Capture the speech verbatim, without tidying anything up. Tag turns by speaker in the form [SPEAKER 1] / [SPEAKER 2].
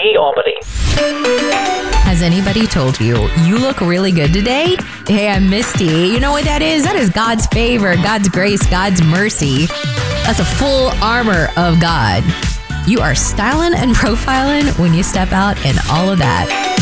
[SPEAKER 1] Albany, Albany.
[SPEAKER 2] Has anybody told you, you look really good today? Hey, I'm Misty. You know what that is? That is God's favor, God's grace, God's mercy. That's a full armor of God. You are styling and profiling when you step out in all of that.